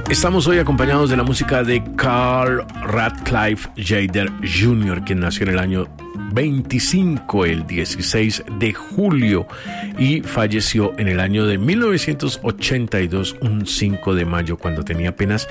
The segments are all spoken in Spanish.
Estamos hoy acompañados de la música de Carl Radcliffe Jader Jr., quien nació en el año 25, el 16 de julio, y falleció en el año de 1982, un 5 de mayo, cuando tenía apenas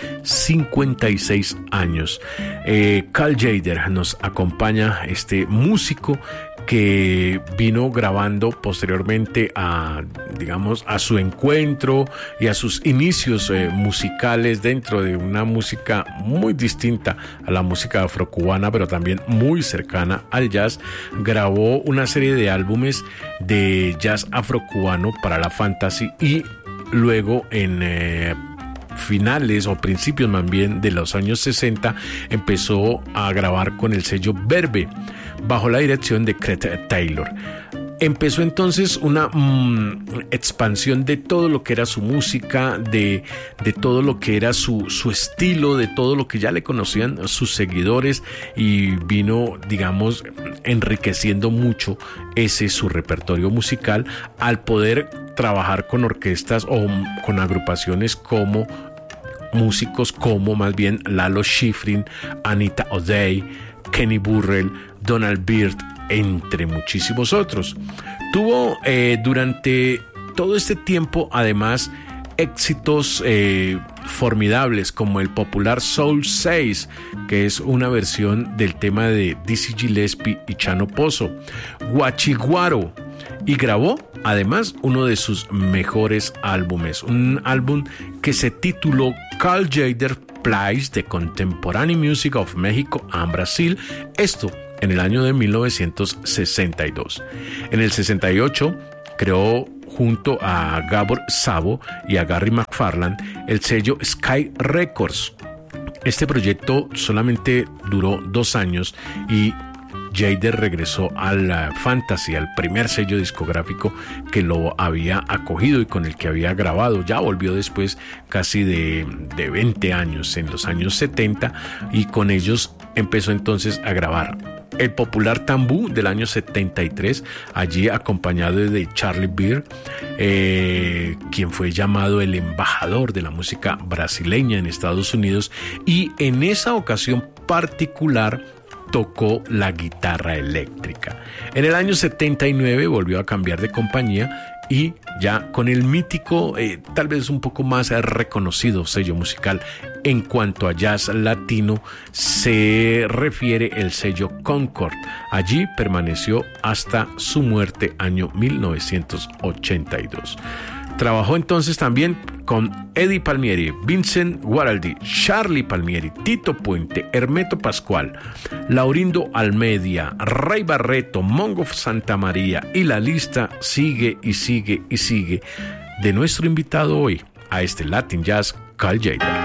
56 años. Carl Jader nos acompaña, este músico que vino grabando posteriormente a su encuentro y a sus inicios musicales dentro de una música muy distinta a la música afrocubana, pero también muy cercana al jazz. Grabó una serie de álbumes de jazz afrocubano para la Fantasy, y luego en finales o principios más bien de los años 60 empezó a grabar con el sello Verve bajo la dirección de Cret Taylor. Empezó entonces una expansión de todo lo que era su música, de todo lo que era su estilo, de todo lo que ya le conocían sus seguidores, y vino, enriqueciendo mucho su repertorio musical al poder trabajar con orquestas o con agrupaciones como músicos como más bien Lalo Schifrin, Anita O'Day, Kenny Burrell, Donald Byrd, entre muchísimos otros. Tuvo durante todo este tiempo además éxitos formidables como el popular Soul 6, que es una versión del tema de Dizzy Gillespie y Chano Pozo, Guachiguaro, y grabó además uno de sus mejores álbumes, un álbum que se tituló Carl Jader Plays the Contemporary Music of Mexico and Brazil, esto en el año de 1962. En el 68 creó junto a Gabor Szabo y a Gary McFarland el sello Sky Records. Este proyecto solamente duró 2 años y Jader regresó a la Fantasy, al primer sello discográfico que lo había acogido y con el que había grabado. Ya volvió después casi de 20 años, en los años 70, y con ellos empezó entonces a grabar el popular Tambú del año 73, allí acompañado de Charlie Byrd, quien fue llamado el embajador de la música brasileña en Estados Unidos, y en esa ocasión particular tocó la guitarra eléctrica. En el año 79 volvió a cambiar de compañía y ya con el mítico, tal vez un poco más reconocido sello musical en cuanto a jazz latino se refiere, el sello Concord. Allí permaneció hasta su muerte, año 1982. Trabajó entonces también con Eddie Palmieri, Vincent Guaraldi, Charlie Palmieri, Tito Puente, Hermeto Pascual, Laurindo Almeida, Ray Barreto, Mongo Santamaría, y la lista sigue y sigue y sigue de nuestro invitado hoy a este Latin Jazz, Carl Jader.